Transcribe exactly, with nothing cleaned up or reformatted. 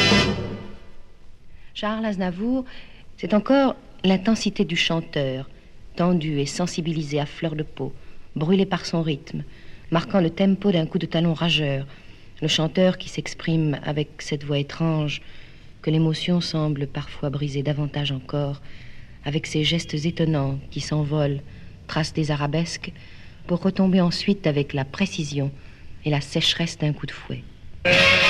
Charles Aznavour, c'est encore l'intensité du chanteur, tendu et sensibilisé à fleur de peau, brûlé par son rythme, marquant le tempo d'un coup de talon rageur, le chanteur qui s'exprime avec cette voix étrange que l'émotion semble parfois briser davantage encore, avec ces gestes étonnants qui s'envolent, tracent des arabesques, pour retomber ensuite avec la précision et la sécheresse d'un coup de fouet.